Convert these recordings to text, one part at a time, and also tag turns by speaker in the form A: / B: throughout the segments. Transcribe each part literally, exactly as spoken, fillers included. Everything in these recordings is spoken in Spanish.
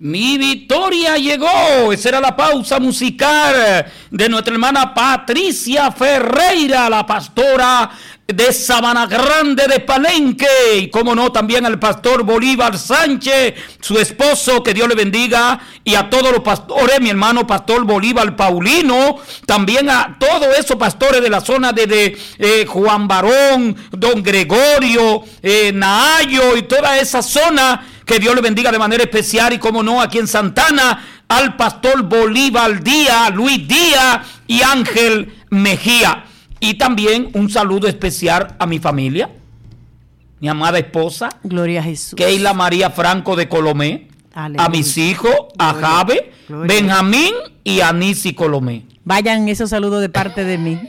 A: Mi victoria llegó. Esa era la pausa musical de nuestra hermana Patricia Ferreira, la pastora de Sabana Grande de Palenque. Y como no, también al pastor Bolívar Sánchez, su esposo, que Dios le bendiga. Y a todos los pastores, mi hermano pastor Bolívar Paulino. También a todos esos pastores de la zona de, de eh, Juan Barón, Don Gregorio, eh, Nahayo y toda esa zona. Que Dios le bendiga de manera especial. Y como no, aquí en Santana, al pastor Bolívar Díaz, Luis Díaz y Ángel Mejía. Y también un saludo especial a mi familia, mi amada esposa,
B: Gloria a Jesús,
A: Keila María Franco de Colomé, Aleluya. A mis hijos, a Gloria. Jabe, Gloria. Benjamín y a Nisi Colomé.
B: Vayan esos saludos de parte de mí.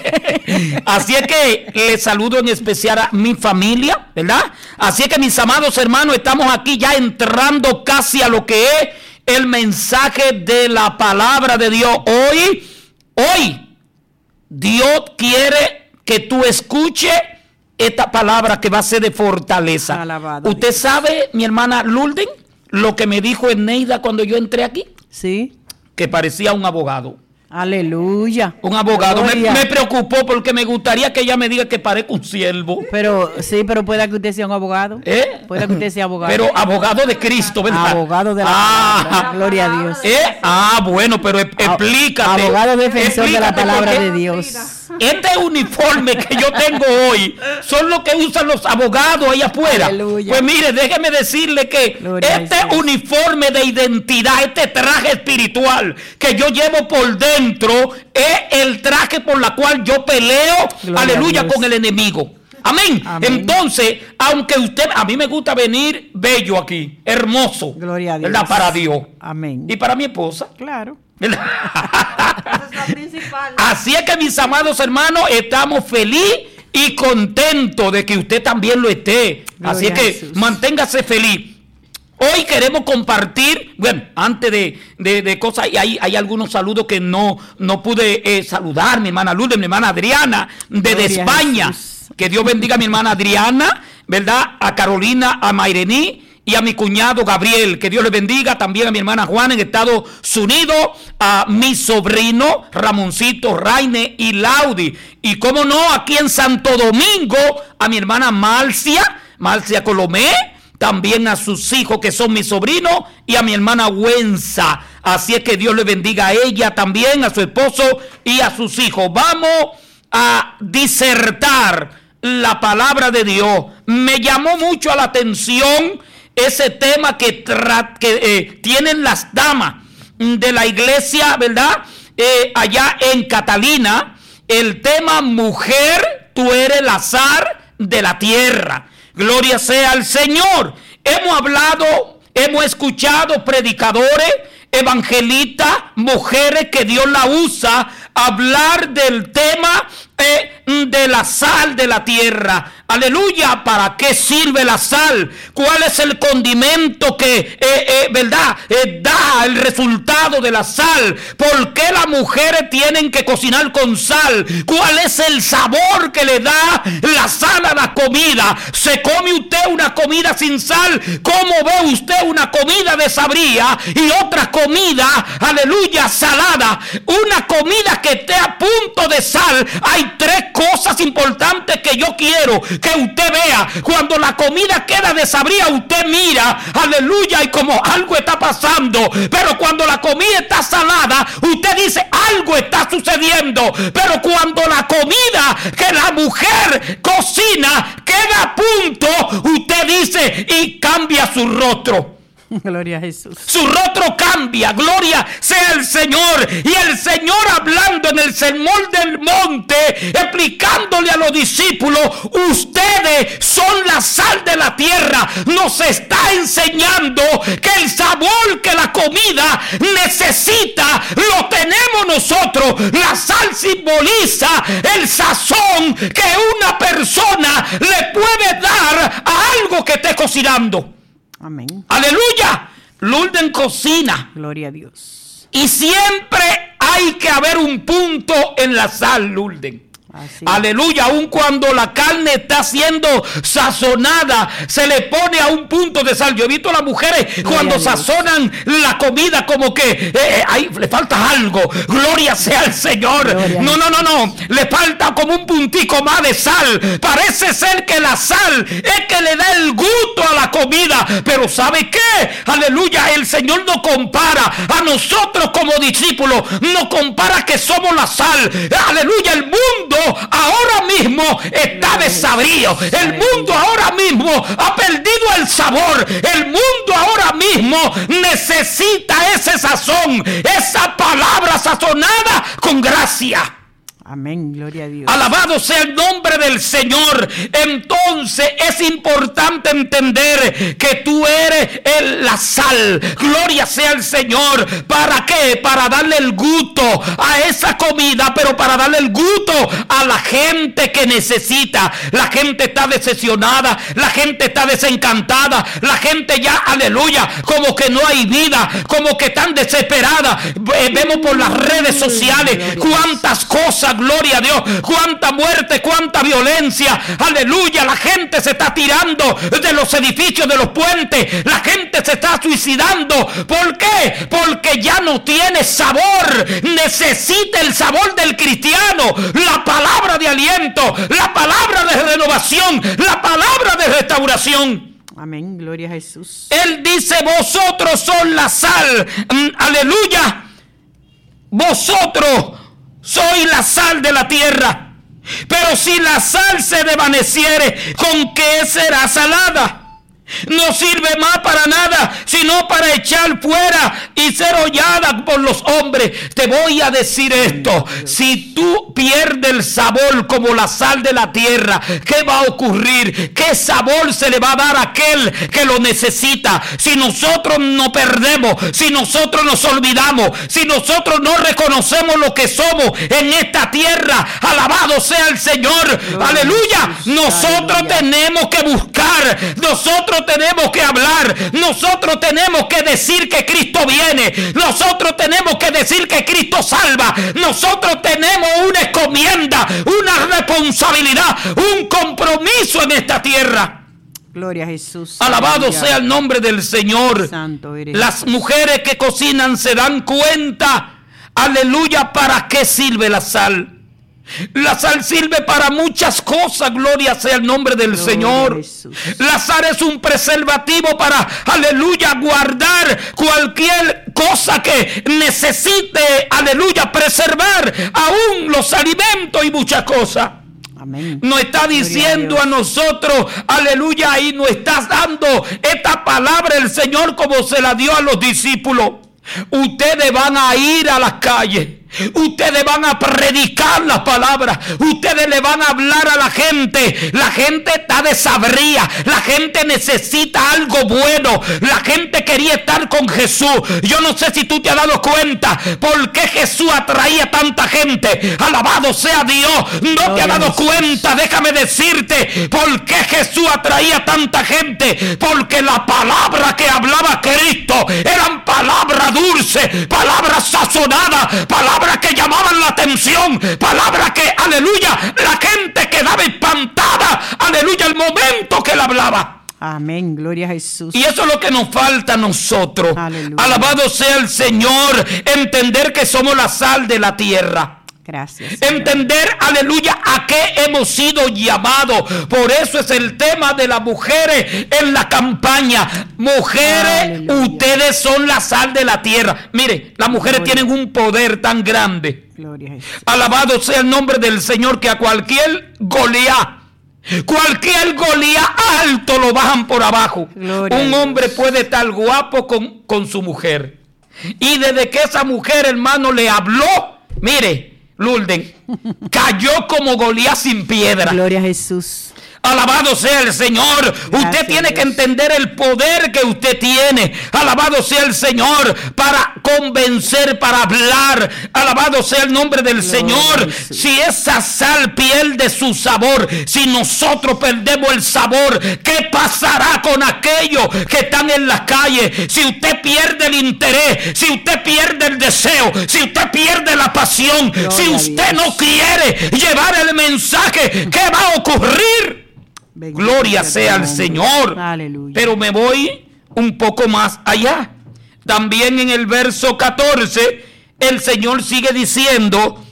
A: Así es que les saludo en especial a mi familia, ¿verdad? Así es que mis amados hermanos, estamos aquí ya entrando casi a lo que es el mensaje de la palabra de Dios. Hoy, hoy, Dios quiere que tú escuches esta palabra que va a ser de fortaleza. Alabado Usted Dios. Sabe, mi hermana Lourdes, lo que me dijo Eneida cuando yo entré aquí.
B: Sí.
A: Que parecía un abogado.
B: Aleluya.
A: Un abogado. Me, me preocupó porque me gustaría que ella me diga que parezca un siervo.
B: Pero sí, pero pueda que usted sea un abogado.
A: ¿Eh?
B: Pueda que usted sea abogado.
A: Pero abogado de Cristo, ¿verdad?
B: Abogado de la
A: ah,
B: palabra. Gloria a Dios.
A: ¿Eh? Ah, bueno, pero explícate.
B: Abogado defensor de la palabra de Dios.
A: Este uniforme que yo tengo hoy son los que usan los abogados allá afuera. Aleluya. Pues mire, déjeme decirle que Gloria este uniforme de identidad, este traje espiritual que yo llevo por dentro, es el traje por la cual yo peleo, Gloria aleluya, con el enemigo. Amén. Amén. Entonces, aunque usted, a mí me gusta venir bello aquí, hermoso.
B: Gloria a Dios.
A: ¿Verdad? Para Dios.
B: Amén.
A: Y para mi esposa.
B: Claro.
C: Esa es la principal.
A: Así es que mis amados hermanos, estamos felices y contentos de que usted también lo esté. Gloria Así es que Jesús. Manténgase feliz. Hoy queremos compartir, bueno, antes de, de, de cosas, y hay, hay algunos saludos que no, no pude eh, saludar, mi hermana Lourdes, mi hermana Adriana, desde España. Jesús. Que Dios bendiga a mi hermana Adriana, ¿verdad? A Carolina, a Mairení y a mi cuñado Gabriel. Que Dios le bendiga también a mi hermana Juana en Estados Unidos, a mi sobrino Ramoncito, Raine y Laudi. Y cómo no, aquí en Santo Domingo, a mi hermana Marcia, Marcia Colomé. También a sus hijos que son mis sobrinos y a mi hermana Wenza. Así es que Dios le bendiga a ella también, a su esposo y a sus hijos. Vamos a disertar la palabra de Dios. Me llamó mucho a la atención ese tema que, tra- que eh, tienen las damas de la iglesia, ¿verdad? Eh, allá en Catalina, el tema mujer, tú eres la sal de la tierra. Gloria sea al Señor. Hemos hablado, hemos escuchado predicadores, evangelistas, mujeres que Dios la usa hablar del tema eh, de la sal de la tierra. Aleluya. ¿Para qué sirve la sal? ¿Cuál es el condimento que, eh, eh, verdad, eh, da el resultado de la sal? ¿Por qué las mujeres tienen que cocinar con sal? ¿Cuál es el sabor que le da la sal a la comida? ¿Se come usted una comida sin sal? ¿Cómo ve usted una comida desabrida y otra comida, aleluya, salada? Una comida que esté a punto de sal. Hay tres cosas importantes que yo quiero que usted vea. Cuando la comida queda desabrida, usted mira, aleluya, y como algo está pasando. Pero cuando la comida está salada, usted dice, algo está sucediendo. Pero cuando la comida que la mujer cocina queda a punto, usted dice, y cambia su rostro.
B: Gloria a Jesús.
A: Su rostro cambia, gloria sea el Señor. Y el Señor hablando en el sermón del monte, explicándole a los discípulos, ustedes son la sal de la tierra. Nos está enseñando que el sabor que la comida necesita, lo tenemos nosotros. La sal simboliza el sazón que una persona le puede dar a algo que esté cocinando.
B: Amén.
A: Aleluya. Lourdes cocina.
B: Gloria a Dios.
A: Y siempre hay que haber un punto en la sal, Lourdes.
B: Así.
A: Aleluya, aun cuando la carne está siendo sazonada, se le pone a un punto de sal. Yo he visto a las mujeres
B: Gloria
A: cuando
B: a Dios.
A: sazonan la comida como que eh, eh, ahí le falta algo. Gloria sea al Señor.
B: Gloria.
A: No, no, no, no. Le falta como un puntico más de sal. Parece ser que la sal es que le da el gusto a la comida. Pero ¿sabe qué? Aleluya, el Señor nos compara a nosotros como discípulos. Nos compara que somos la sal. Aleluya, el mundo ahora mismo está desabrido. El mundo ahora mismo ha perdido el sabor. El mundo ahora mismo necesita ese sazón, esa palabra sazonada con gracia.
B: Amén, gloria a Dios.
A: Alabado sea el nombre del Señor. Entonces es importante entender que tú eres el, la sal. Gloria sea el Señor. ¿Para qué? Para darle el gusto a esa comida, pero para darle el gusto a la gente que necesita. La gente está decepcionada, la gente está desencantada, la gente ya, aleluya, como que no hay vida, como que están desesperadas. Eh, vemos por las redes sociales cuántas cosas, gloria a Dios, cuánta muerte, cuánta violencia, aleluya, la gente se está tirando de los edificios, de los puentes, la gente se está suicidando. ¿Por qué? Porque ya no tiene sabor, necesita el sabor del cristiano, la palabra de aliento, la palabra de renovación, la palabra de restauración.
B: Amén, gloria a Jesús.
A: Él dice, vosotros son la sal, mm, aleluya, vosotros soy la sal de la tierra. Pero si la sal se desvaneciere, ¿con qué será salada? No sirve más para nada, sino para echar fuera y ser hollada por los hombres. Te voy a decir esto: si tú pierdes el sabor como la sal de la tierra, ¿qué va a ocurrir? ¿Qué sabor se le va a dar a aquel que lo necesita? Si nosotros nos perdemos, si nosotros nos olvidamos, si nosotros no reconocemos lo que somos en esta tierra, alabado sea el Señor,
B: Gloria
A: aleluya.
B: Jesús,
A: Nosotros
B: aleluya.
A: tenemos que buscar, nosotros tenemos que hablar, nosotros tenemos que decir que Cristo viene, nosotros tenemos que decir que Cristo salva, nosotros tenemos una encomienda, una responsabilidad, un compromiso en esta tierra.
B: Gloria a Jesús.
A: Alabado
B: Aleluya.
A: sea el nombre del Señor.
B: Santo eres.
A: Las mujeres que cocinan se dan cuenta, aleluya, para qué sirve la sal. La sal sirve para muchas cosas, gloria sea el nombre del
B: Gloria
A: Señor.
B: a Jesús.
A: La sal es un preservativo para, aleluya, guardar cualquier cosa que necesite, aleluya, preservar aún los alimentos y muchas cosas.
B: Amén.
A: Nos está diciendo a, a nosotros, aleluya, y nos está dando esta palabra el Señor como se la dio a los discípulos. Ustedes van a ir a las calles, ustedes van a predicar las palabras, ustedes le van a hablar a la gente. La gente está desabría, la gente necesita algo bueno, la gente quería estar con Jesús. Yo no sé si tú te has dado cuenta por qué Jesús atraía tanta gente. Alabado sea Dios. No te has dado cuenta, déjame decirte por qué Jesús atraía tanta gente. Porque la palabra que hablaba Cristo eran palabras dulces, palabras sazonadas, palabras que llamaban la atención, palabras que, aleluya, la gente quedaba espantada, aleluya, el momento que él hablaba.
B: Amén, gloria a Jesús.
A: Y eso es lo que nos falta a nosotros.
B: Aleluya.
A: Alabado sea el Señor, entender que somos la sal de la tierra.
B: Gracias, Señor.
A: Entender, aleluya, a qué hemos sido llamados. Por eso es el tema de las mujeres en la campaña. Mujeres,
B: Aleluya.
A: ustedes son la sal de la tierra. Mire, las mujeres
B: Gloria.
A: tienen un poder tan grande.
B: Gloria a Jesús.
A: Alabado sea el nombre del Señor, que a cualquier Goliat, cualquier Goliat alto lo bajan por abajo.
B: Gloria
A: Un
B: a
A: hombre
B: Dios.
A: puede estar guapo con, con su mujer. Y desde que esa mujer, hermano, le habló, mire, Lourdes, cayó como Goliat sin piedra.
B: Gloria a Jesús.
A: Alabado sea el Señor.
B: Gracias,
A: usted tiene
B: Dios.
A: que entender el poder que usted tiene. Alabado sea el Señor para convencer, para hablar. Alabado sea el nombre del
B: Gloria
A: Señor.
B: a Jesús.
A: Si esa sal pierde su sabor, si nosotros perdemos el sabor, ¿qué pasará con aquellos que están en las calles? Si usted pierde el interés, si usted pierde el deseo, si usted pierde la pasión,
B: Gloria
A: si
B: a
A: usted
B: Dios.
A: no quiere llevar el mensaje, ¿qué va a ocurrir?
B: Bendito
A: Gloria
B: tu
A: sea al
B: nombre.
A: Señor.
B: Aleluya.
A: Pero me voy un poco más allá. También en el verso catorce, el Señor sigue diciendo: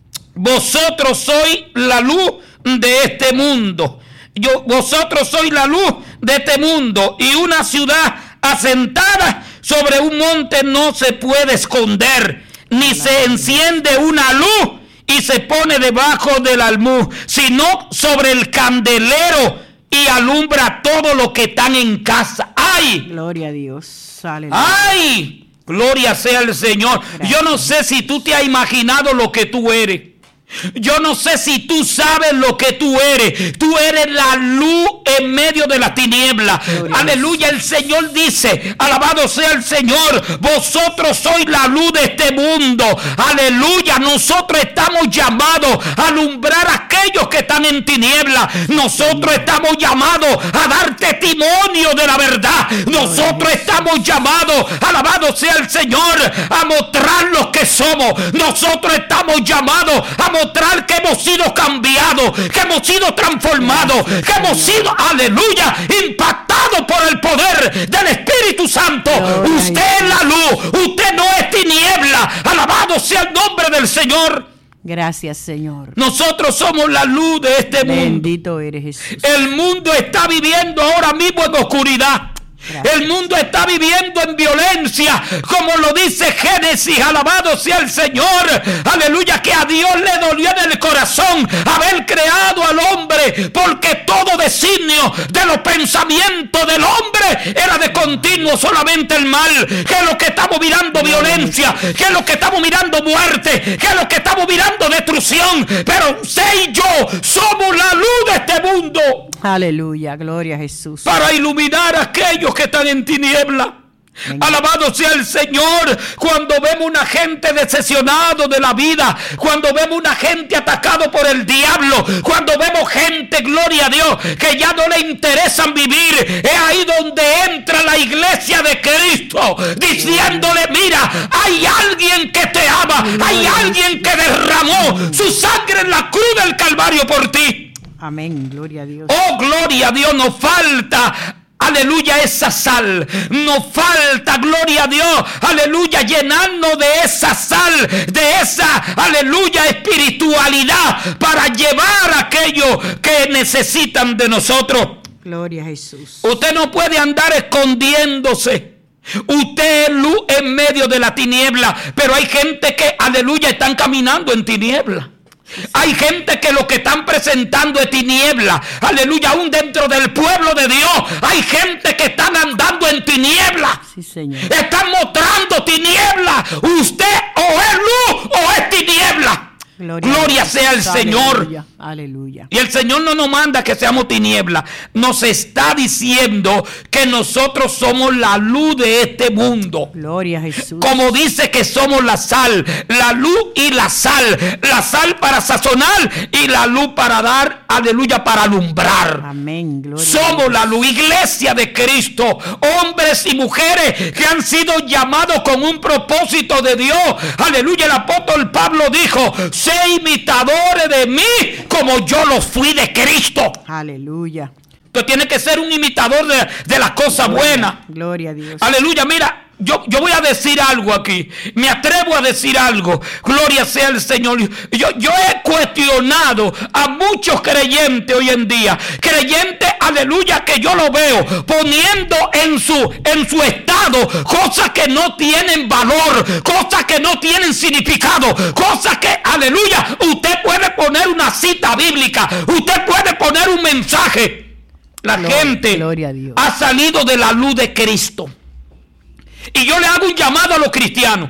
A: vosotros sois la luz de este mundo. Yo, vosotros sois la luz de este mundo, y una ciudad asentada sobre un monte no se puede esconder, ni se enciende una luz y se pone debajo del almud, sino sobre el candelero y alumbra a todo lo que están en casa. ¡Ay!
B: Gloria a Dios. Aleluya.
A: ¡Ay! Gloria sea el Señor.
B: Gracias.
A: Yo no sé si tú te has imaginado lo que tú eres. Yo no sé si tú sabes lo que tú eres. Tú eres la luz en medio de la tiniebla.
B: Gloria.
A: Aleluya. El Señor dice: alabado sea el Señor, vosotros sois la luz de este mundo. Aleluya. Nosotros estamos llamados a alumbrar a aquellos que están en tiniebla. Nosotros estamos llamados a dar testimonio de la verdad. Nosotros estamos llamados, alabado sea el Señor, a mostrar lo que somos. Nosotros estamos llamados a mostrar que hemos sido cambiados, que hemos sido transformados, que hemos sido, aleluya, impactados por el poder del Espíritu Santo.
B: Gloria
A: Usted
B: a
A: es la luz, usted no es tiniebla. Alabado sea el nombre del Señor.
B: Gracias, Señor.
A: Nosotros somos la luz de este mundo.
B: Bendito eres Jesús.
A: El mundo está viviendo ahora mismo en oscuridad.
B: Gracias.
A: El mundo está viviendo en violencia, como lo dice Génesis. Alabado sea el Señor. Aleluya, que a Dios le dolió en el corazón haber creado al hombre, porque todo designio de los pensamientos del hombre era de continuo solamente el mal. Que es lo que estamos mirando violencia, que es lo que estamos mirando muerte, que es lo que estamos mirando destrucción. Pero usted y yo somos la luz de este mundo,
B: Aleluya. Gloria a Jesús.
A: para iluminar a aquellos que están en tiniebla.
B: Venga.
A: Alabado sea el Señor. Cuando vemos una gente decepcionado de la vida, cuando vemos una gente atacado por el diablo, cuando vemos gente, gloria a Dios, que ya no le interesan vivir, es ahí donde entra la iglesia de Cristo, diciéndole: mira, hay alguien que te ama, hay alguien que derramó su sangre en la cruz del Calvario por ti.
B: Amén. Gloria a Dios.
A: Oh, gloria a Dios. Nos falta, aleluya, esa sal. Nos falta, gloria a Dios, aleluya, llenarnos de esa sal, de esa, aleluya, espiritualidad, para llevar a aquellos que necesitan de nosotros.
B: Gloria a Jesús.
A: Usted no puede andar escondiéndose. Usted es luz en medio de la tiniebla, pero hay gente que, aleluya, están caminando en tiniebla. Hay gente que lo que están presentando es tiniebla. Aleluya, aún dentro del pueblo de Dios hay gente que están andando en tiniebla.
B: Sí, Señor.
A: Están mostrando tiniebla. Usted o es luz o es tiniebla.
B: Gloria,
A: Gloria
B: a Dios.
A: sea el Señor.
B: Aleluya. Aleluya.
A: Y el Señor no nos manda que seamos tiniebla. Nos está diciendo que nosotros somos la luz de este mundo.
B: Gloria a Jesús.
A: Como dice que somos la sal, la luz y la sal. La sal para sazonar y la luz para dar, aleluya, para alumbrar.
B: Amén. Gloria a
A: Somos
B: Dios.
A: la luz, iglesia de Cristo, hombres y mujeres que han sido llamados con un propósito de Dios. Aleluya, el apóstol Pablo dijo: sé imitadores de mí como yo lo fui de Cristo.
B: Aleluya.
A: Tú tienes que ser un imitador de, de las cosas buenas.
B: Gloria a Dios.
A: Aleluya, mira, yo, yo voy a decir algo aquí. Me atrevo a decir algo. Gloria sea el Señor. Yo, yo he cuestionado a muchos creyentes hoy en día. Creyentes, aleluya, que yo lo veo poniendo en su, en su estado cosas que no tienen valor, cosas que no tienen significado, cosas que, aleluya, usted puede poner una cita bíblica, usted puede poner un mensaje. La
B: Gloria-
A: gente
B: gloria a Dios.
A: ha salido de la luz de Cristo. Y yo le hago un llamado a los cristianos.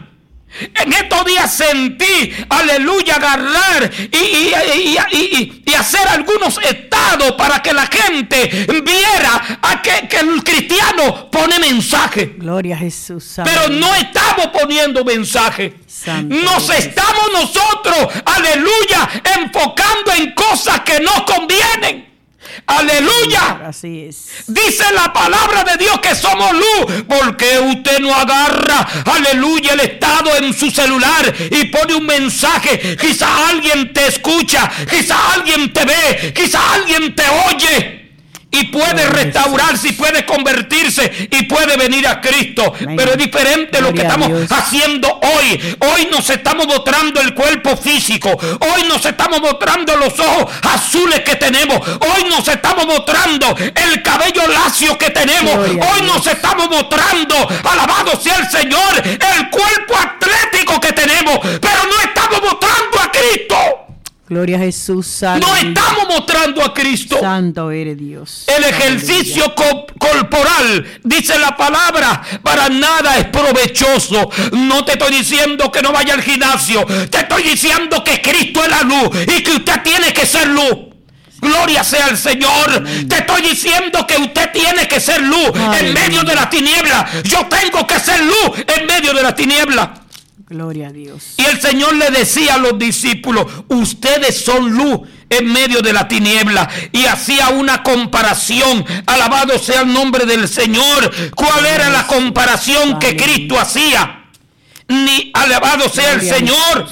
A: En estos días sentí, aleluya, agarrar y, y, y, y, y, y hacer algunos estados para que la gente viera a que, que el cristiano pone mensaje.
B: Gloria a Jesús.
A: Pero no estamos poniendo mensaje.
B: Santo
A: Nos
B: Dios.
A: estamos nosotros, aleluya, enfocando en cosas que no convienen. Aleluya.
B: Así es.
A: Dice la palabra de Dios que somos luz. Porque usted no agarra, aleluya, el estado en su celular y pone un mensaje? Quizá alguien te escucha, quizá alguien te ve, quizá alguien te oye. Y puede restaurarse y puede convertirse y puede venir a Cristo.
B: Amén.
A: Pero es diferente lo que
B: Gloria a
A: estamos
B: Dios.
A: haciendo hoy. Hoy nos estamos mostrando el cuerpo físico. Hoy nos estamos mostrando los ojos azules que tenemos. Hoy nos estamos mostrando el cabello lacio que tenemos.
B: Gloria a
A: Hoy
B: Dios.
A: nos estamos mostrando, alabado sea el Señor, el cuerpo atlético que tenemos. Pero no estamos mostrando a Cristo.
B: Gloria a Jesús.
A: No
B: Aleluya.
A: estamos mostrando a Cristo.
B: Santo eres Dios.
A: El ejercicio co- corporal, dice la palabra, para nada es provechoso. No te estoy diciendo que no vaya al gimnasio. Te estoy diciendo que Cristo es la luz y que usted tiene que ser luz. Gloria sea al Señor. Amén. Te estoy diciendo que usted tiene que ser luz. Aleluya. En medio de la tiniebla. Yo tengo que ser luz en medio de la tiniebla.
B: Gloria a Dios.
A: Y el Señor le decía a los discípulos: ustedes son luz en medio de la tiniebla. Y hacía una comparación. Alabado sea el nombre del Señor. ¿Cuál era la comparación que Cristo hacía? Ni alabado sea el Señor.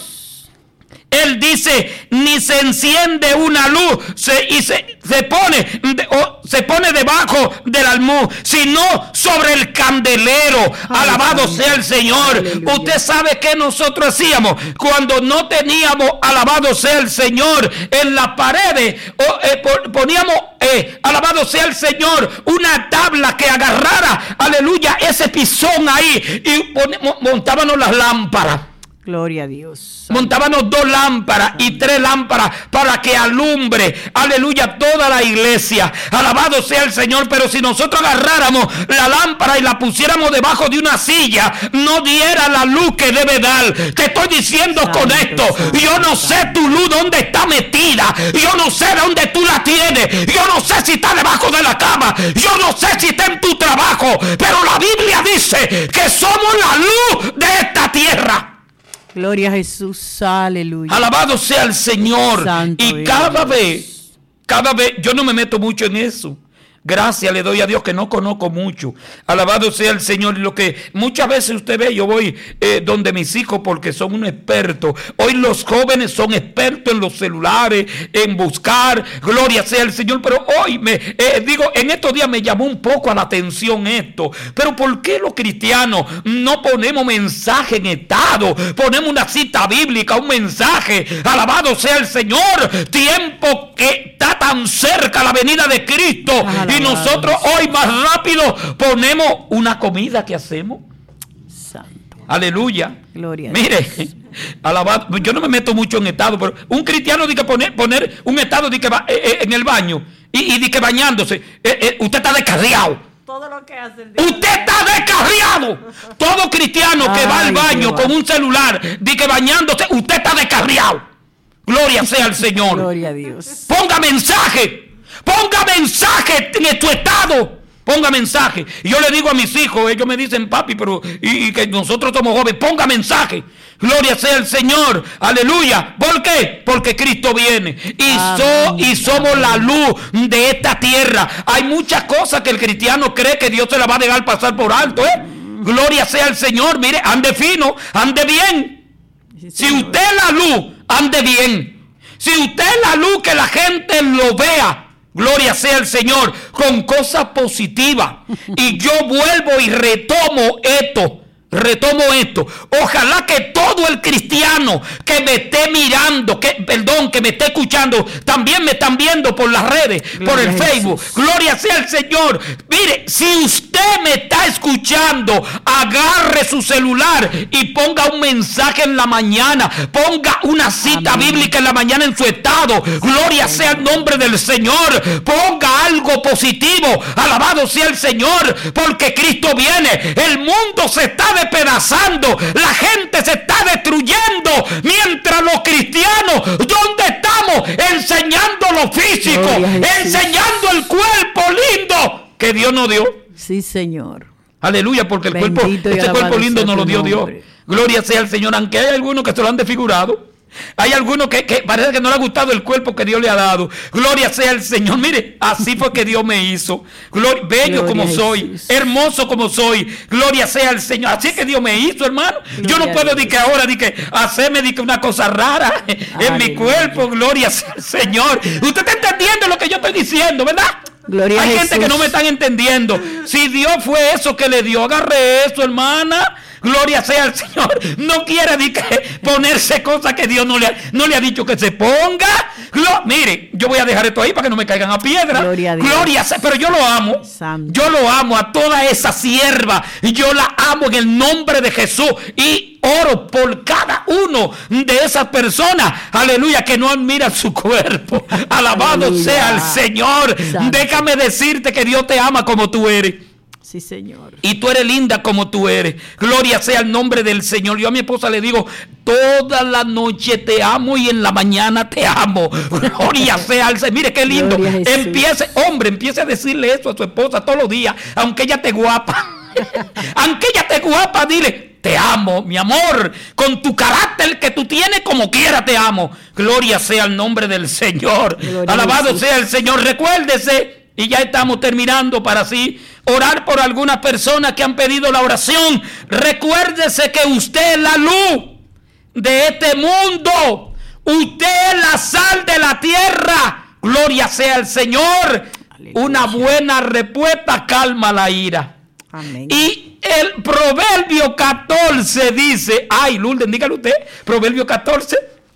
A: Él dice: ni se enciende una luz se, y se, se pone de, o, se pone debajo del almud, sino sobre el candelero. Ay, alabado ay, sea el Señor. Aleluya. Usted sabe que nosotros hacíamos cuando no teníamos, alabado sea el Señor, en las paredes, o, eh, poníamos, eh, alabado sea el Señor, una tabla que agarrara, aleluya, ese pisón ahí, y ponemos, montábamos las lámparas.
B: Gloria a Dios.
A: Montábamos dos lámparas y tres lámparas para que alumbre, aleluya, toda la iglesia. Alabado sea el Señor. Pero si nosotros agarráramos la lámpara y la pusiéramos debajo de una silla, no diera la luz que debe dar. Te estoy diciendo santo, con esto, santo, yo no sé tu luz dónde está metida. Yo no sé dónde tú la tienes. Yo no sé si está debajo de la cama. Yo no sé si está en tu trabajo. Pero la Biblia dice que somos la luz de esta tierra.
B: Gloria a Jesús, aleluya.
A: Alabado sea el Señor.
B: Santo
A: y cada Dios. vez, cada vez, yo no me meto mucho en eso. Gracias le doy a Dios que no conozco mucho. Alabado sea el Señor. Y lo que muchas veces usted ve, yo voy eh, donde mis hijos porque son unos expertos. Hoy los jóvenes son expertos en los celulares, en buscar. Gloria sea el Señor. Pero hoy me eh, digo, en estos días me llamó un poco a la atención esto. Pero ¿por qué los cristianos no ponemos mensaje en estado? Ponemos una cita bíblica, un mensaje. Alabado sea el Señor. Tiempo que está tan cerca la venida de Cristo. Alabado. Y nosotros hoy más rápido ponemos una comida que hacemos.
B: Santo.
A: Aleluya.
B: Gloria.
A: Mire, alabado. Yo no me meto mucho en estado, pero un cristiano dice que poner, poner un estado de que va, eh, eh, en el baño y, y de que bañándose. Eh, eh, usted está descarriado.
C: Todo lo que hace el día.
A: Usted está descarriado. Todo cristiano que Ay, va al baño con un celular, de que bañándose, usted está descarriado. Gloria sea al Señor.
B: Gloria a Dios.
A: Ponga mensaje. Ponga mensaje en tu estado. Ponga mensaje. Y yo le digo a mis hijos, ellos me dicen, papi, pero y, y que nosotros somos jóvenes. Ponga mensaje. Gloria sea el Señor. Aleluya. ¿Por qué? Porque Cristo viene. Y, so, y somos la luz de esta tierra. Hay muchas cosas que el cristiano cree que Dios se la va a dejar pasar por alto. ¿eh? Gloria sea el Señor. Mire, ande fino, ande bien. Si usted es la luz, ande bien. Si usted es la luz, que la gente lo vea. Gloria sea el Señor, con cosas positivas. Y yo vuelvo y retomo esto. Retomo esto. Ojalá que todo el cristiano que me esté mirando, que, perdón, que me esté escuchando, también me están viendo por las redes, Gloria por el Facebook. Jesús. Gloria sea el Señor. Mire, si usted me está escuchando, agarre su celular y ponga un mensaje en la mañana. Ponga una cita Amén. bíblica en la mañana en su estado. Gloria Amén. sea el nombre del Señor. Ponga algo positivo. Alabado sea el Señor, porque Cristo viene. El mundo se está despedazando, la gente se está destruyendo, mientras los cristianos, ¿dónde estamos? Enseñando lo físico, enseñando el cuerpo lindo que Dios nos dio.
B: Sí, Señor.
A: Aleluya, porque el cuerpo, ese cuerpo lindo nos lo dio Dios. Gloria sea al Señor, aunque hay algunos que se lo han desfigurado. Hay algunos que, que parece que no le ha gustado el cuerpo que Dios le ha dado. Gloria sea al Señor. Mire, así fue que Dios me hizo. Gloria, bello Gloria como soy, Jesús. Hermoso como soy. Gloria sea al Señor. Así que Dios me hizo, hermano. Gloria Yo no puedo decir que ahora di que hacerme di que una cosa rara en mi cuerpo. Gloria sea al Señor. Usted está entendiendo lo que yo estoy diciendo, ¿verdad?
B: Gloria
A: Hay
B: a
A: gente
B: Jesús.
A: que no me están entendiendo. Si Dios fue eso que le dio, agarre eso, hermana. Gloria sea al Señor. No quiere ni que ponerse cosas que Dios no le ha, no le ha dicho que se ponga. Glo- Mire, yo voy a dejar esto ahí para que no me caigan a piedra.
B: Gloria a Dios.
A: Gloria sea, pero yo lo amo.
B: Santo.
A: Yo lo amo a toda esa sierva. Yo la amo en el nombre de Jesús. Y oro por cada uno de esas personas. Aleluya, que no admiran su cuerpo. Alabado
B: Aleluya.
A: sea el Señor.
B: Santo.
A: Déjame decirte que Dios te ama como tú eres.
B: Sí, Señor.
A: Y tú eres linda como tú eres. Gloria sea el nombre del Señor. Yo a mi esposa le digo, toda la noche te amo y en la mañana te amo. Gloria sea al Señor. Mire qué lindo. Empiece, hombre, empiece a decirle eso a su esposa todos los días, aunque ella te guapa. Aunque ella te guapa, dile, te amo, mi amor, con tu carácter que tú tienes, como quiera te amo. Gloria sea el nombre del Señor.
B: Gloria
A: Alabado sea el Señor. Recuérdese. Y ya estamos terminando para así orar por algunas personas que han pedido la oración. Recuérdese que usted es la luz de este mundo. Usted es la sal de la tierra. Gloria sea al Señor. Aleluya. Una buena respuesta calma la ira.
B: Amén.
A: Y el Proverbio catorce dice, ay, Lourdes, dígale usted, Proverbio catorce.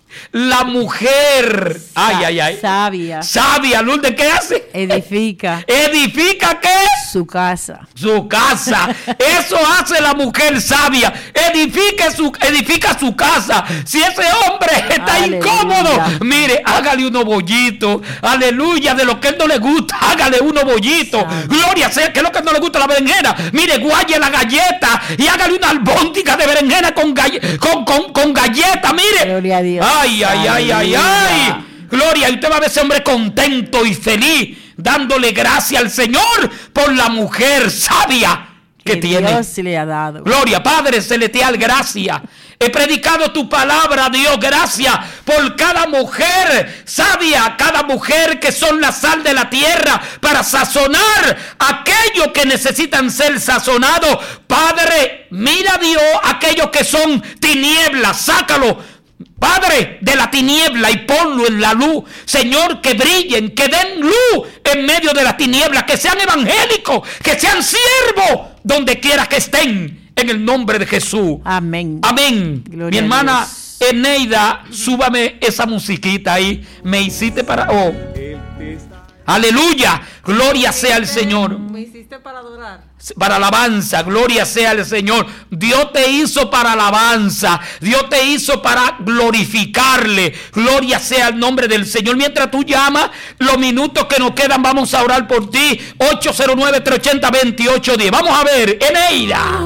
A: La mujer, ay, ay, ay,
B: sabia,
A: sabia, Lourdes, ¿qué hace?
B: Edifica.
A: ¿Edifica qué?
B: Su casa.
A: Su casa. Eso hace la mujer sabia. Edifica su, edifica su casa. Si ese hombre está aleluya. Incómodo, mire, hágale unos bollitos. Aleluya, de lo que él no le gusta, hágale unos bollitos. Sabia. Gloria sea, que es lo que no le gusta la berenjena. Mire, guaye la galleta y hágale una albóndiga de berenjena con, galle, con, con, con galleta, mire.
B: Gloria a Dios.
A: Ay, ay, ay, ay, ay. Gloria, y usted va a ver ese hombre contento y feliz, dándole gracias al Señor por la mujer sabia que, que tiene.
B: Dios le ha dado.
A: Gloria, Padre celestial, gracias. He predicado tu palabra, Dios, gracias por cada mujer sabia, cada mujer que son la sal de la tierra para sazonar aquellos que necesitan ser sazonados. Padre, mira, Dios, aquellos que son tinieblas, sácalo, Padre, de la tiniebla y ponlo en la luz. Señor, que brillen, que den luz en medio de la tiniebla, que sean evangélicos, que sean siervos donde quiera que estén, en el nombre de Jesús.
B: Amén.
A: Amén.
B: Gloria
A: Mi hermana Eneida, súbame esa musiquita ahí. Me hiciste para... Oh. Aleluya, gloria sea al Señor.
C: Me hiciste para adorar.
A: Para alabanza, gloria sea al Señor. Dios te hizo para alabanza. Dios te hizo para glorificarle. Gloria sea el nombre del Señor. Mientras tú llamas, los minutos que nos quedan, vamos a orar por ti. ocho cero nueve, tres ocho cero, dos ocho uno cero. Vamos a ver, Eneida.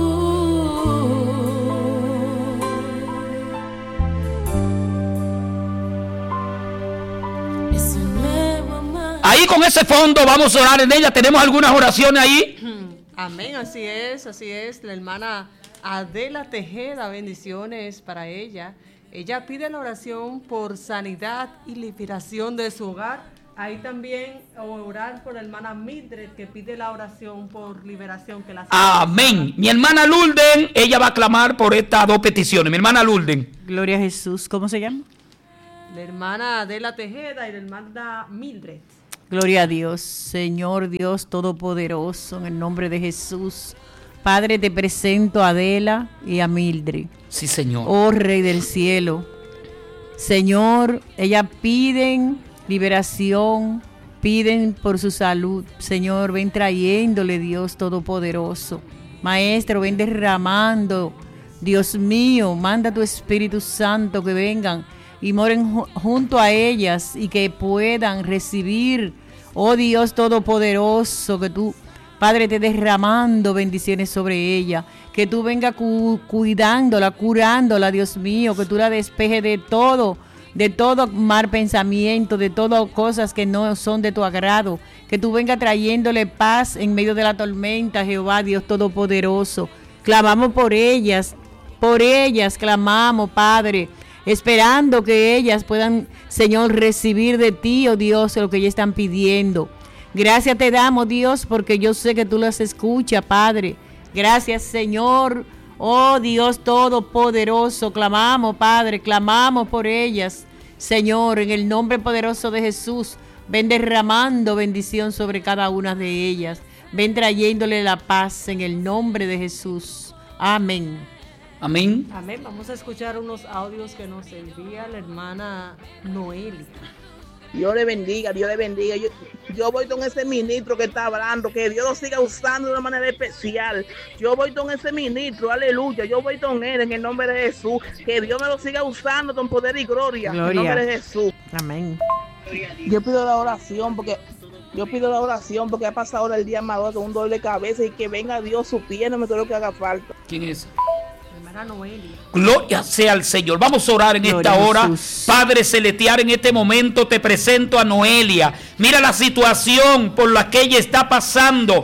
A: Ahí con ese fondo vamos a orar en ella. ¿Tenemos algunas oraciones ahí?
C: Amén, así es, así es. La hermana Adela Tejeda, bendiciones para ella. Ella pide la oración por sanidad y liberación de su hogar. Ahí también orar por la hermana Mildred, que pide la oración por liberación. Que la
A: Amén. Mi hermana Lourdes, ella va a clamar por estas dos peticiones. Mi hermana Lourdes.
B: Gloria a Jesús. ¿Cómo se llama?
C: La hermana Adela Tejeda y la hermana Mildred.
B: Gloria a Dios, Señor Dios Todopoderoso, en el nombre de Jesús. Padre, te presento a Adela y a Mildred.
A: Sí, Señor.
B: Oh Rey del cielo. Señor, ellas piden liberación, piden por su salud. Señor, ven trayéndole, Dios Todopoderoso. Maestro, ven derramando. Dios mío, manda tu Espíritu Santo que vengan y moren ju- junto a ellas y que puedan recibir, oh Dios Todopoderoso, que tú Padre, te derramando bendiciones sobre ella, que tú vengas cu- cuidándola, curándola, Dios mío, que tú la despejes de todo, de todo mal pensamiento, de todas cosas que no son de tu agrado, que tú vengas trayéndole paz en medio de la tormenta, Jehová, Dios Todopoderoso. Clamamos por ellas, por ellas clamamos, Padre, esperando que ellas puedan, Señor, recibir de ti, oh Dios, lo que ellas están pidiendo. Gracias te damos, Dios, porque yo sé que tú las escuchas, Padre. Gracias, Señor, oh Dios Todopoderoso, clamamos, Padre, clamamos por ellas, Señor, en el nombre poderoso de Jesús. Ven derramando bendición sobre cada una de ellas. Ven trayéndole la paz en el nombre de Jesús. Amén.
A: Amén.
C: Amén. Vamos a escuchar unos audios que nos envía la hermana Noelia.
D: Dios le bendiga, Dios le bendiga. Yo, yo voy con ese ministro que está hablando, que Dios lo siga usando de una manera especial. Yo voy con ese ministro, aleluya. Yo voy con él en el nombre de Jesús. Que Dios me lo siga usando con poder y gloria, gloria. En el nombre de Jesús.
B: Amén.
D: Yo pido la oración porque yo pido la oración porque ha pasado ahora el día más con un dolor de cabeza y que venga Dios supiéndome todo lo que haga falta.
A: ¿Quién es?
C: Noelia.
A: Gloria sea al Señor. Vamos a orar en Gloria esta hora. Jesús. Padre celestial, en este momento te presento a Noelia. Mira la situación por la que ella está pasando.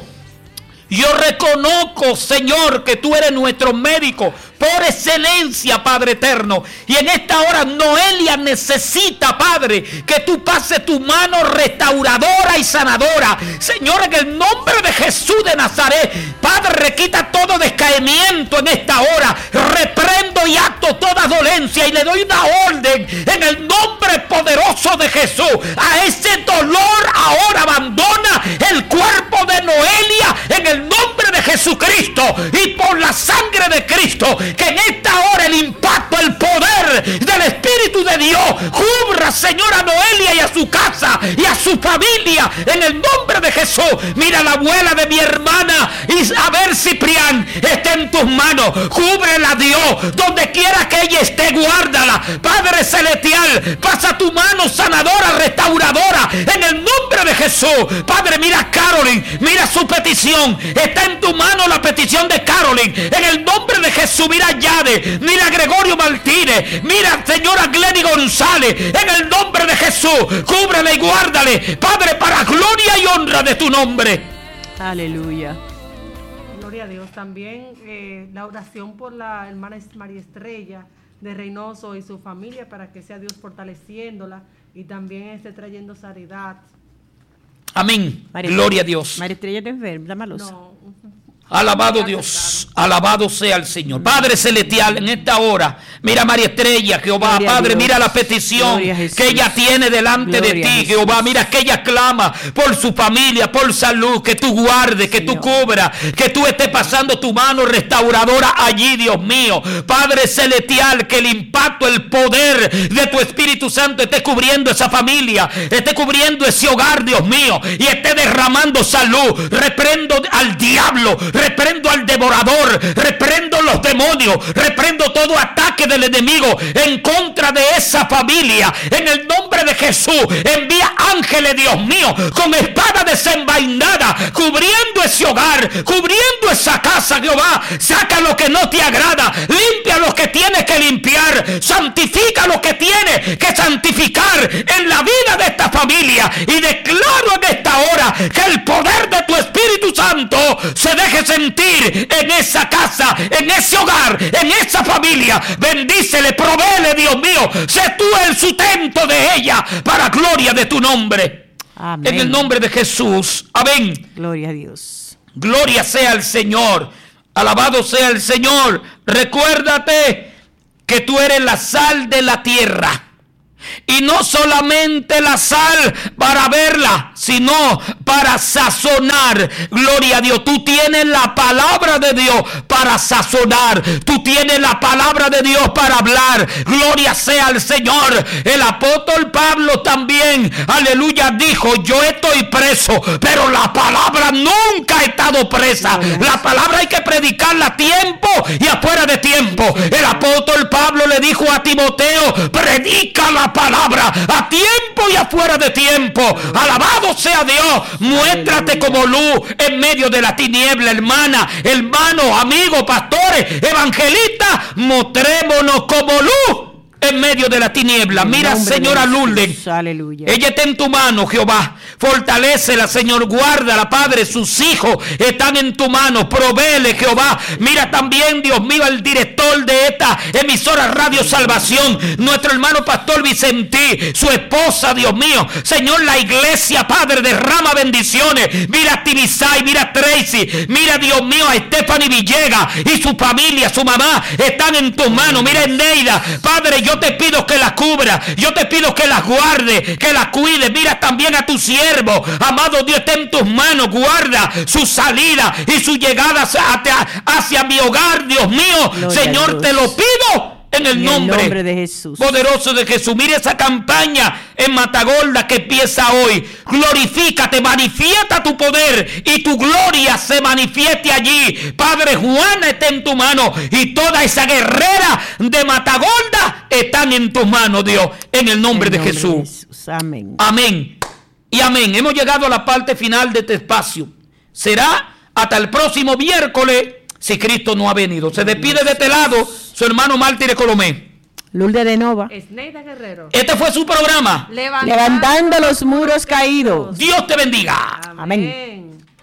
A: Yo reconozco, Señor, que tú eres nuestro médico por excelencia, Padre eterno. Y en esta hora Noelia necesita, Padre, que tú pases tu mano restauradora y sanadora. Señor, en el nombre de Jesús de Nazaret, Padre, quita todo descaimiento en esta hora. Reprendo y acto toda dolencia y le doy una orden en el nombre poderoso de Jesús. A ese dolor ahora abandona el cuerpo de Noelia en el nombre de Jesucristo y por la sangre de Cristo. Que en esta hora el impacto, el poder del Espíritu de Dios cubra, Señor, a Noelia y a su casa y a su familia en el nombre de Jesús. Mira, la abuela de mi hermana Isabel Ciprián está en tus manos. Cúbrela, Dios, donde quiera que ella esté, guárdala. Padre celestial, pasa tu mano sanadora, restauradora en el nombre de Jesús. Padre, mira a Carolyn, mira su petición. Está en tu mano la petición de Carolyn en el nombre de Jesús. Mira a Yade, mira a Gregorio Martínez, mira señora Glenny González en el nombre de Jesús. Cúbrele y guárdale, Padre, para gloria y honra de tu nombre.
B: Aleluya.
C: Gloria a Dios. También eh, la oración por la hermana María Estrella de Reynoso y su familia, para que sea Dios fortaleciéndola y también esté trayendo sanidad.
A: Amén. María Gloria a Dios.
B: María Estrella está enferma, malosa.
C: No.
A: Alabado Dios, alabado sea el Señor. Padre celestial, en esta hora, mira a María Estrella, Jehová. Gloria Padre, mira la petición que ella tiene delante Gloria de ti, Jehová. Mira que ella clama por su familia, por salud, que tú guardes, que Señor. Tú cubras, que tú estés pasando tu mano restauradora allí, Dios mío. Padre celestial, que el impacto, el poder de tu Espíritu Santo esté cubriendo esa familia, esté cubriendo ese hogar, Dios mío, y esté derramando salud. Reprendo al diablo, reprendo al devorador, reprendo los demonios, reprendo todo ataque del enemigo en contra de esa familia. En el nombre de Jesús, envía ángeles, Dios mío, con espada desenvainada, cubriendo ese hogar, cubriendo esa casa, Jehová. Saca lo que no te agrada, limpia lo que tienes que limpiar, santifica lo que tienes que santificar en la vida de esta familia. Y declaro en esta hora que el poder de tu Espíritu Santo se deje sentir en esa casa, en ese hogar, en esa familia. Bendícele, provéele, Dios mío. Sé tú el sustento de ella para gloria de tu nombre. Amén. En el nombre de Jesús. Amén.
B: Gloria a Dios.
A: Gloria sea al Señor. Alabado sea el Señor. Recuérdate que tú eres la sal de la tierra. Y no solamente la sal para verla, sino para sazonar. Gloria a Dios. Tú tienes la palabra de Dios para sazonar. Tú tienes la palabra de Dios para hablar. Gloria sea al Señor. El apóstol Pablo también, aleluya, dijo: yo estoy preso, pero la palabra nunca ha estado presa. La palabra hay que predicarla a tiempo y afuera de tiempo. El apóstol Pablo le dijo a Timoteo, predica la palabra a tiempo y afuera de tiempo. Alabado sea Dios. Muéstrate como luz en medio de la tiniebla, hermana, hermano, amigo, pastores, evangelistas. Mostrémonos como luz en medio de la tiniebla. Mira, señora Lourdes,
B: aleluya.
A: Ella está en tu mano, Jehová. Fortalécela, Señor. Guárdala, Padre. Sus hijos están en tu mano. Provéele, Jehová. Mira también, Dios mío, el director de esta emisora Radio Salvación, nuestro hermano Pastor Vicentí, su esposa, Dios mío. Señor, la iglesia, Padre, derrama bendiciones. Mira a Tibisay, mira a Tracy, mira, Dios mío, a Stephanie Villegas y su familia, su mamá, están en tus manos. Mira a Neida, Padre, yo te pido que las cubra, yo te pido que las guarde, que las cuide. Mira también a tu siervo, amado Dios, está en tus manos. Guarda su salida y su llegada hacia, hacia mi hogar, Dios mío. Gloria Señor, te lo pido en el, en nombre, el nombre de Jesús, poderoso de Jesús. Mire esa campaña en Matagorda que empieza hoy. Glorifícate, manifiesta tu poder y tu gloria se manifieste allí. Padre, Juana está en tu mano y toda esa guerrera de Matagorda están en tus manos, Dios, en el nombre, en de, nombre Jesús. de Jesús. Amén. Amén. Y amén. Hemos llegado a la parte final de este espacio. Será hasta el próximo miércoles, si Cristo no ha venido. Se despide de este lado su hermano Mártir Colomé.
B: Lourdes de Nova.
C: Esneida Guerrero.
A: Este fue su programa.
B: Levantando, Levantando los muros caídos.
A: Dios te bendiga.
B: Amén. Amén.